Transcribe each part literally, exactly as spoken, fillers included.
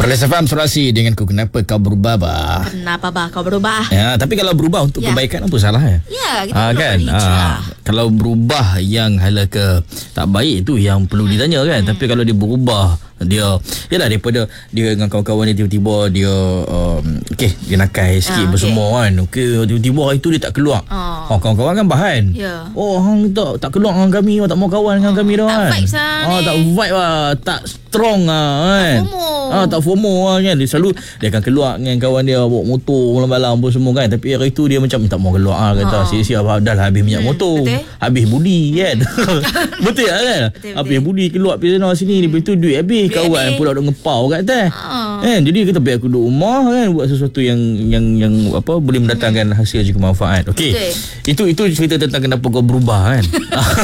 Perlis F M Surasi dengan ku, kenapa kau berubah bah? Kenapa bah kau berubah? Ya, tapi kalau berubah untuk ya. kebaikan apa salah ya? Ya, kita ha, perlu kan? berhijrah. Ha, kalau berubah yang hala ke tak baik itu yang perlu ditanya kan. Hmm. Tapi kalau dia berubah, dia yalah daripada dia dengan kawan-kawan dia tiba-tiba dia um, okey dia nakai sikit ha, okay. bersemua kan. Okey, tiba-tiba hari tu dia tak keluar. Oh, oh kawan-kawan kan bahan. Ya. Oh, hang tak tak keluar dengan kami, tak mau kawan dengan kami dah kan. Tak vibe lah. Oh, tak vibe lah, tak strong lah kan. Tak FOMO. Ah, tak FOMO lah kan. Dia selalu dia akan keluar dengan kawan dia bawa motor malam-malam apa semua kan. Tapi hari tu dia macam tak mau keluar lah, kata ha. sia-sia dah lah habis minyak hmm, motor. Betul? Habis budi kan. Betul lah kan. Betul, habis betul. Budi keluar pergi sana sini, lepas tu duit habis, duit kawan habis. Pula duk ngepau kat atas. Ha. Kan jadi kita biar aku duduk rumah kan, buat sesuatu yang yang yang apa boleh mendatangkan hmm. hasil juga manfaat. Okey. Itu itu cerita tentang kenapa kau berubah kan.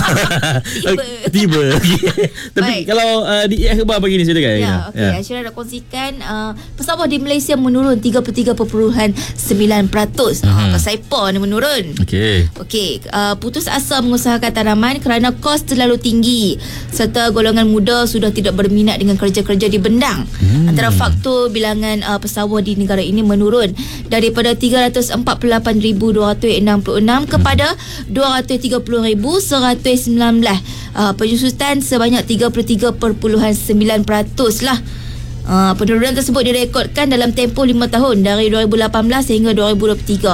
Tiba. Tiba. Tapi baik. Kalau uh, di akhbar pagi ni saya dengar. Ya, okey. Ya. Syirah nak kongsikan uh, pesawat di Malaysia menurun tiga puluh tiga perpuluhan sembilan peratus. Uh-huh. Pesaipa ni menurun. Okey. Okey, uh, putus asa mengusahakan tanaman kerana kos terlalu tinggi serta golongan muda sudah tidak berminat dengan kerja-kerja di bendang. Hmm. Antara faktor bilangan uh, pesawat di negara ini menurun daripada tiga ratus empat puluh lapan ribu dua ratus enam puluh enam kepada dua ratus tiga puluh ribu seratus sembilan belas. Uh, penyusutan sebanyak tiga puluh tiga perpuluhan sembilan peratus lah. Uh, penurunan tersebut direkodkan dalam tempoh lima tahun dari dua ribu lapan belas hingga dua ribu dua puluh tiga.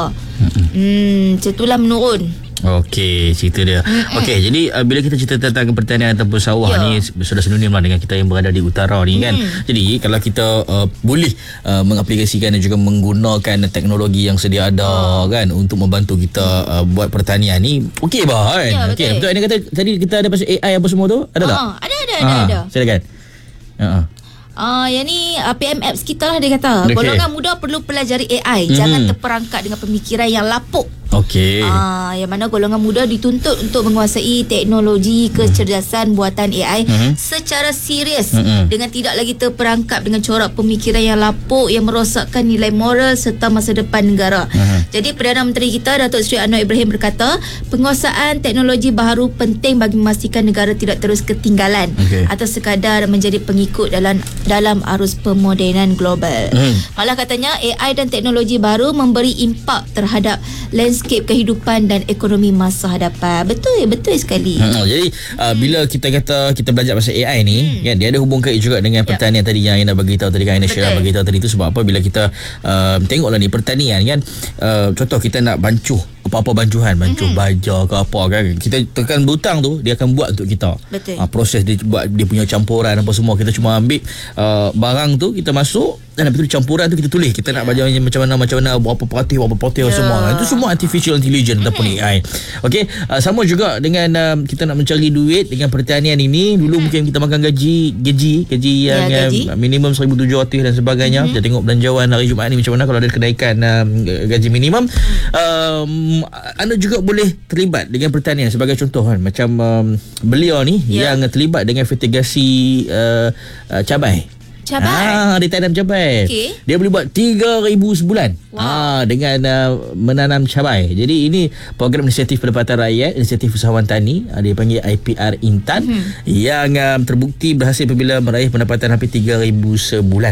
Hmm, itulah menurun. Okey, cerita dia. Mm-hmm. Okey, jadi uh, bila kita cerita tentang pertanian ataupun sawah yeah. ni sudah synonim lah dengan kita yang berada di utara ni kan. Mm. Jadi kalau kita uh, boleh uh, mengaplikasikan dan juga menggunakan teknologi yang sedia ada oh. kan untuk membantu kita uh, buat pertanian ni, okey bah kan. Yeah, okey, betul. Ini kata tadi kita ada pasal A I apa semua tu? Ada oh, tak? Ada ada ada ada. Silakan. Ha. Uh-huh. Ah, uh, yang ni uh, P M Apps kita lah dia kata. Okay. Golongan muda perlu pelajari A I. Mm-hmm. Jangan terperangkap dengan pemikiran yang lapuk. Okey. Ah, yang mana golongan muda dituntut untuk menguasai teknologi kecerdasan buatan A I mm-hmm. secara serius mm-hmm. dengan tidak lagi terperangkap dengan corak pemikiran yang lapuk yang merosakkan nilai moral serta masa depan negara. Mm-hmm. Jadi Perdana Menteri kita Datuk Seri Anwar Ibrahim berkata, penguasaan teknologi baharu penting bagi memastikan negara tidak terus ketinggalan okay. atau sekadar menjadi pengikut dalam dalam arus pemodenan global. Mm. Malah katanya A I dan teknologi baru memberi impak terhadap landscape kehidupan dan ekonomi masa hadapan. Betul, betul sekali. Hmm, jadi uh, hmm. bila kita kata kita belajar pasal A I ni, hmm. kan dia ada hubung kait juga dengan pertanian yep. tadi yang Aina bagi tahu tadi kan, Aina Syirah bagi tahu tadi tu sebab apa bila kita uh, tengoklah ni pertanian kan, uh, contoh kita nak bancuh apa-apa bancuhan, bancuh mm-hmm. baja ke apa kan, kita tekan butang tu dia akan buat untuk kita. Betul. Uh, proses dia buat dia punya campuran apa semua, kita cuma ambil uh, barang tu kita masuk dan lepas tu campuran tu kita tulis kita yeah. nak baca macam mana macam mana berapa peratus berapa peratus yeah. semua kan. Itu semua artificial intelligence mm-hmm. ataupun A I. Okey, uh, sama juga dengan uh, kita nak mencari duit dengan pertanian ini. Dulu mm-hmm. mungkin kita makan gaji gaji gaji yang yeah, gaji. Uh, minimum seribu tujuh ratus dan sebagainya. Mm-hmm. Kita tengok belanjawan hari Jumaat ni macam mana kalau ada kenaikan uh, gaji minimum. Mm-hmm. um, anda juga boleh terlibat dengan pertanian sebagai contoh kan, macam um, beliau ni yeah. yang terlibat dengan fertigasi uh, uh, cabai. Cabai. Ah, dia tanam cabai. Okay. Dia boleh buat tiga ribu sebulan. Wow. Ah, dengan uh, menanam cabai. Jadi ini program inisiatif pendapatan rakyat, inisiatif usahawan tani, uh, dia panggil I P R Intan hmm. yang uh, terbukti berhasil apabila meraih pendapatan hampir tiga ribu sebulan.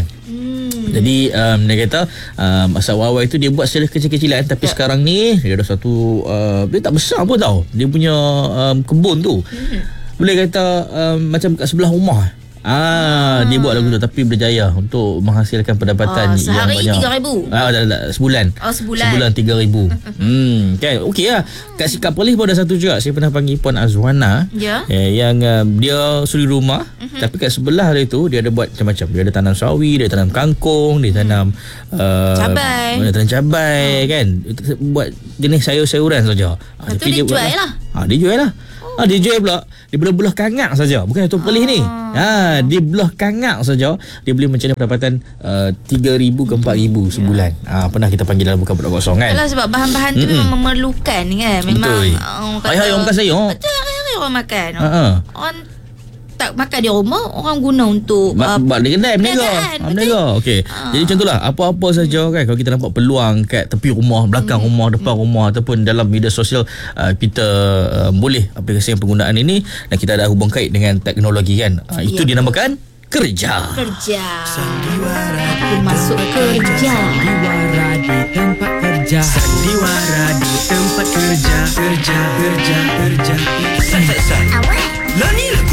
Jadi um, dia kata um, masa awal itu dia buat secara kecil-kecilan, tapi ya. sekarang ni dia ada satu uh, dia tak besar pun tau. Dia punya um, kebun tu. Hmm. Boleh kata um, macam kat sebelah rumah. Ah, hmm. dia buat lagu tu tapi berjaya untuk menghasilkan pendapatan oh, yang banyak. Sehari tiga ribu. Ah, dah, dah, sebulan. Oh, sebulan. Sebulan tiga ribu. hmm, kan. Okey lah. Kat Sikap Perlis pun ada satu juga. Saya pernah panggil Puan Azwana. Ya. Eh, yang uh, dia suri rumah, uh-huh. tapi kat sebelah dia tu dia ada buat macam-macam. Dia ada tanam sawi, dia tanam kangkung, dia tanam uh, cabai. Dia tanam cabai, oh. kan. Buat jenis sayur-sayuran saja. Ah, tapi dia, dia jual lah. Ah, dia jual lah. Oh. Ah, dia jual pula. Dia belah-belah kangak saja. Bukan Tok Perlis oh. ni. Ha, dia belah kangak saja dia boleh mencari pendapatan uh, tiga ribu ke empat ribu sebulan. Ha, pernah kita panggil dalam bukan budak kosong kan. Yalah, sebab bahan-bahan tu mm-hmm. memang memerlukan kan. Memang uh, hari-hari orang makan sayur. Betul, hari-hari orang makan. Uh-huh. Orang tak makan di rumah, orang guna untuk buat uh, di kedai berniaga. Berniaga. Okey. Uh. Jadi contohlah apa-apa saja kan, kalau kita nampak peluang kat tepi rumah, belakang hmm. rumah, depan hmm. rumah ataupun dalam media sosial, uh, kita uh, boleh aplikasikan penggunaan ini dan kita ada hubung kait dengan teknologi kan. Uh, itu yeah. dinamakan kerja. Kerja. Aku masuk kerja. Sandiwara di tempat kerja. Sandiwara di tempat kerja. Kerja, kerja, kerja. San, san, san. Lah ni lagu